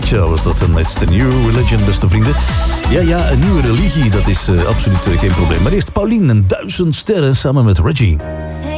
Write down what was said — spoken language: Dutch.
Katja was dat. En It's the New Religion, beste vrienden. Ja, een nieuwe religie, dat is absoluut geen probleem. Maar eerst Pauline en 1000 sterren samen met Reggie.